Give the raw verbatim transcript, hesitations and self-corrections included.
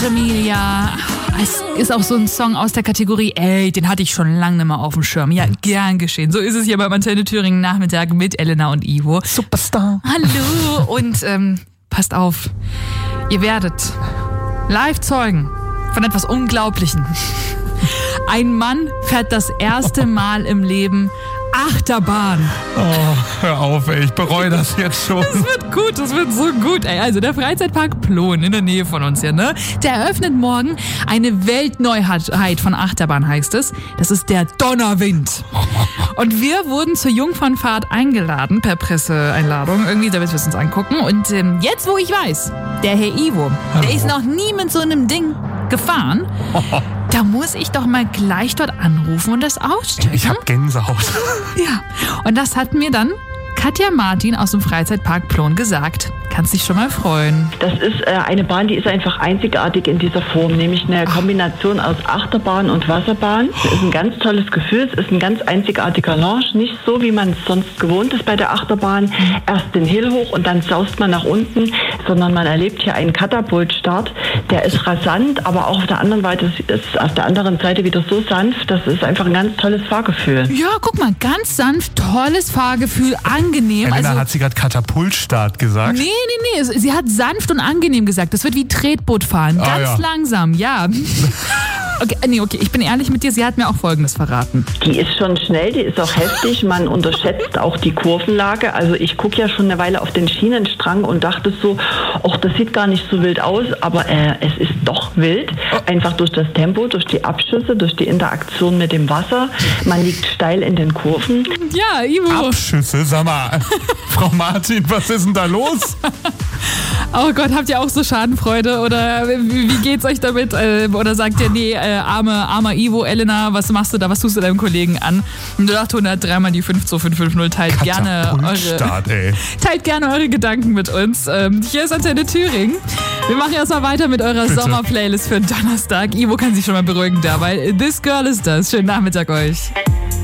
Emilia, es ist auch so ein Song aus der Kategorie, ey, den hatte ich schon lange nicht mehr auf dem Schirm. Ja, gern geschehen. So ist es hier beim Antenne Thüringen Nachmittag mit Elena und Ivo. Superstar. Hallo und ähm, passt auf, ihr werdet live Zeugen von etwas Unglaublichem. Ein Mann fährt das erste Mal im Leben Achterbahn. Oh, hör auf, ey, ich bereue das jetzt schon. Das wird gut, das wird so gut, ey. Also der Freizeitpark Plon in der Nähe von uns hier, ne? Der eröffnet morgen eine Weltneuheit von Achterbahn, heißt es. Das ist der Donnerwind. Und wir wurden zur Jungfernfahrt eingeladen, per Presseeinladung irgendwie, damit wir es uns angucken. Und ähm, jetzt, wo ich weiß, der Herr Ivo, Hallo. der ist noch nie mit so einem Ding gefahren. Da muss ich doch mal gleich dort anrufen und das auschecken. Ich hab Gänsehaut. Ja, und das hat mir dann Katja Martin aus dem Freizeitpark Plon gesagt. Kannst dich schon mal freuen. Das ist äh, eine Bahn, die ist einfach einzigartig in dieser Form, nämlich eine Kombination aus Achterbahn und Wasserbahn. Es ist ein ganz tolles Gefühl, es ist ein ganz einzigartiger Launch, nicht so, wie man es sonst gewohnt ist bei der Achterbahn. Erst den Hill hoch und dann saust man nach unten, sondern man erlebt hier einen Katapultstart. Der ist rasant, aber auch auf der anderen Seite ist auf der anderen Seite wieder so sanft. Das ist einfach ein ganz tolles Fahrgefühl. Ja, guck mal, ganz sanft, tolles Fahrgefühl, angenehm. Elena, also, hat sie gerade Katapultstart gesagt? Nee, nee, nee. Sie hat sanft und angenehm gesagt. Das wird wie Tretboot fahren. Ah, Ganz ja. langsam, ja. Okay, nee, okay, ich bin ehrlich mit dir. Sie hat mir auch Folgendes verraten. Die ist schon schnell, die ist auch heftig. Man unterschätzt auch die Kurvenlage. Also ich gucke ja schon eine Weile auf den Schienenstrang und dachte so, ach, das sieht gar nicht so wild aus. Aber äh, es ist doch wild. Einfach durch das Tempo, durch die Abschüsse, durch die Interaktion mit dem Wasser. Man liegt steil in den Kurven. Ja, Ivo. Abschüsse, sag mal. Frau Martin, was ist denn da los? Oh Gott, habt ihr auch so Schadenfreude? Oder wie, wie geht's euch damit? Äh, oder sagt ihr, nee, äh, arme, armer Ivo, Elena, was machst du da? Was tust du deinem Kollegen an? null acht hundert drei mal die fünf zwei fünf fünf null. Teilt gerne Katapultstart, eure, ey. teilt gerne eure Gedanken mit uns. Ähm, hier ist Antenne Thüringen. Wir machen erstmal weiter mit eurer Bitte. Sommerplaylist für Donnerstag. Ivo kann sich schon mal beruhigen dabei. This Girl ist das. Schönen Nachmittag euch.